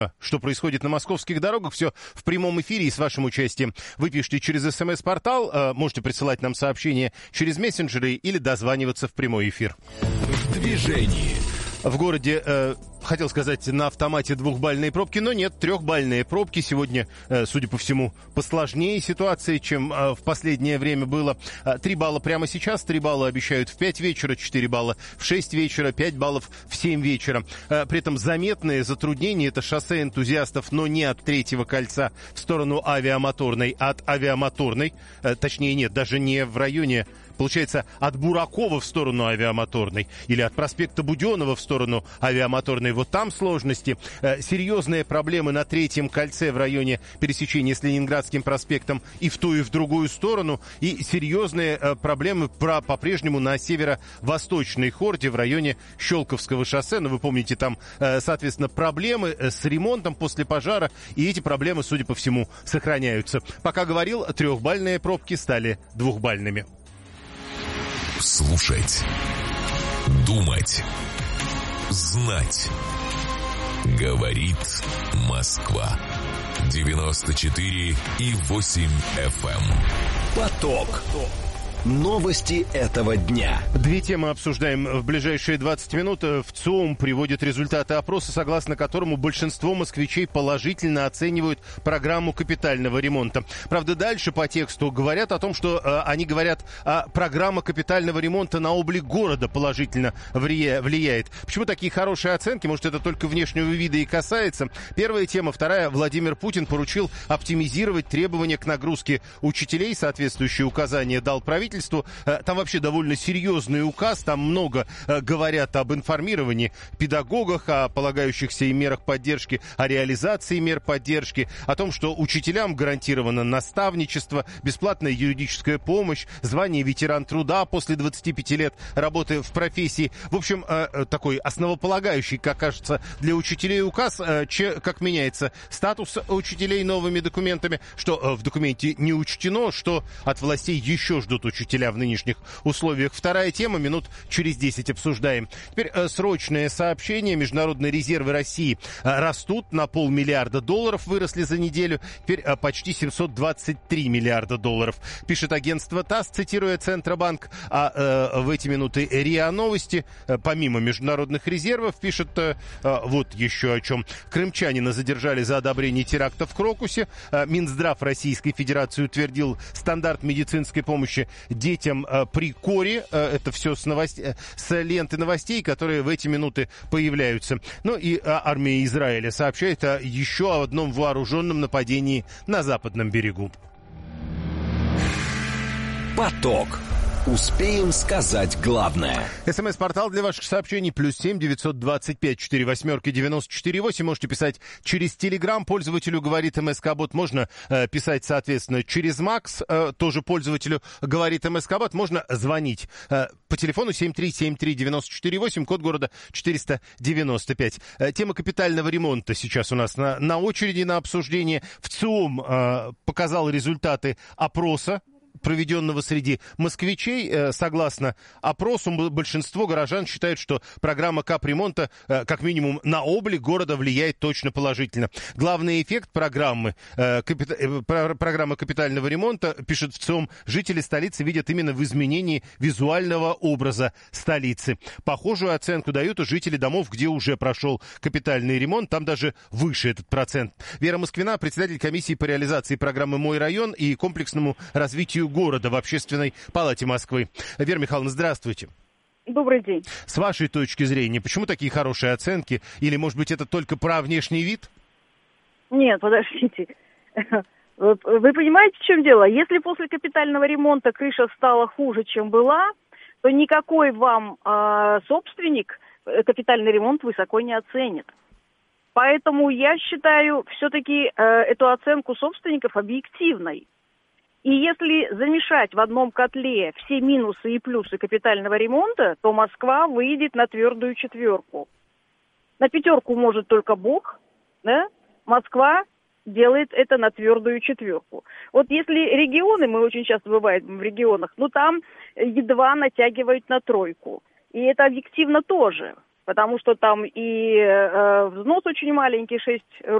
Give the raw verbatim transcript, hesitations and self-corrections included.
Что происходит на московских дорогах, все в прямом эфире и с вашим участием. Вы пишите через СМС-портал, можете присылать нам сообщения через мессенджеры или дозваниваться в прямой эфир. В движении. В городе, э, хотел сказать, на автомате двухбальные пробки, но нет, трехбальные пробки. Сегодня, э, судя по всему, посложнее ситуация, чем э, в последнее время было. Три балла прямо сейчас, три балла обещают в пять вечера, четыре балла в шесть вечера, пять баллов в семь вечера. Э, при этом заметные затруднения, это шоссе энтузиастов, но не от Третьего кольца в сторону Авиамоторной, а от Авиамоторной. Э, точнее, нет, даже не в районе... Получается, от Буракова в сторону Авиамоторной или от проспекта Буденова в сторону Авиамоторной. Вот там сложности. Э, серьезные проблемы на Третьем кольце в районе пересечения с Ленинградским проспектом и в ту, и в другую сторону. И серьезные э, проблемы про, по-прежнему на северо-восточной хорде в районе Щелковского шоссе. Ну, вы помните, там, э, соответственно, проблемы с ремонтом после пожара. И эти проблемы, судя по всему, сохраняются. Пока говорил, трехбальные пробки стали двухбальными. Слушать, думать, знать. Говорит Москва. девяносто четыре и восемь эф эм. Поток. Новости этого дня. Две темы обсуждаем в ближайшие двадцать минут. В ЦИОМ приводит результаты опроса, согласно которому большинство москвичей положительно оценивают программу капитального ремонта. Правда, дальше по тексту говорят о том, что э, они говорят, а программа капитального ремонта на облик города положительно влияет. Почему такие хорошие оценки? Может, это только внешнего вида и касается? Первая тема. Вторая. Владимир Путин поручил оптимизировать требования к нагрузке учителей. Соответствующие указания дал правительство. Там вообще довольно серьезный указ, там много э, говорят об информировании педагогах, о полагающихся им мерах поддержки, о реализации мер поддержки, о том, что учителям гарантировано наставничество, бесплатная юридическая помощь, звание ветеран труда после двадцати пяти лет работы в профессии. В общем, э, такой основополагающий, как кажется, для учителей указ, э, че, как меняется статус учителей новыми документами, что э, в документе не учтено, что от властей еще ждут учителей. Учителя в нынешних условиях. Вторая тема, минут через десять обсуждаем. Теперь э, срочное сообщение. Международные резервы России э, растут на полмиллиарда долларов, выросли за неделю. Теперь э, почти семьсот двадцать три миллиарда долларов. Пишет агентство ТАСС, цитируя Центробанк. А э, в эти минуты РИА Новости, э, помимо международных резервов, пишет э, э, вот еще о чем. Крымчанина задержали за одобрение теракта в Крокусе. Э, Минздрав Российской Федерации утвердил стандарт медицинской помощи детям э, при коре. Э, это все с, новостей, э, с ленты новостей, которые в эти минуты появляются. Ну и э, армия Израиля сообщает о еще одном вооруженном нападении на западном берегу. Поток. Успеем сказать главное. СМС-портал для ваших сообщений плюс семь девятьсот двадцать пять четыре восьмерки девяносто четыре восемь. Можете писать через Телеграм. Пользователю говорит МСК-бот. Можно э, писать, соответственно, через Макс. Э, тоже пользователю говорит МСК-бот. Можно звонить э, по телефону семь три семь три девяносто четыре восемь, код города четыреста девяносто пять. Э, тема капитального ремонта сейчас у нас на, на очереди на обсуждение. В ЦИОМ э, показал результаты опроса, проведенного среди москвичей. Согласно опросу, большинство горожан считают, что программа капремонта, как минимум, на облик города влияет точно положительно. Главный эффект программы, капита... программы капитального ремонта, пишет в ЦИОМ, жители столицы видят именно в изменении визуального образа столицы. Похожую оценку дают и жители домов, где уже прошел капитальный ремонт. Там даже выше этот процент. Вера Москвина, председатель комиссии по реализации программы «Мой район» и комплексному развитию города в Общественной палате Москвы. Вера Михайловна, здравствуйте. Добрый день. С вашей точки зрения, почему такие хорошие оценки? Или, может быть, это только про внешний вид? Нет, подождите. Вы понимаете, в чем дело? Если после капитального ремонта крыша стала хуже, чем была, то никакой вам э, собственник капитальный ремонт высоко не оценит. Поэтому я считаю все-таки э, эту оценку собственников объективной. И если замешать в одном котле все минусы и плюсы капитального ремонта, то Москва выйдет на твердую четверку. На пятерку может только Бог, да? Москва делает это на твердую четверку. Вот если регионы, мы очень часто бываем в регионах, ну там едва натягивают на тройку. И это объективно тоже. потому что там и э, взнос очень маленький, шесть